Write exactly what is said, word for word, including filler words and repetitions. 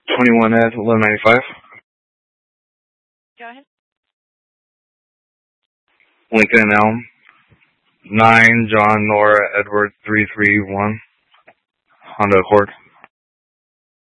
twenty-one Ed, eleven ninety-five. Go ahead. Lincoln Elm. nine John Nora Edward three three one. Honda Accord.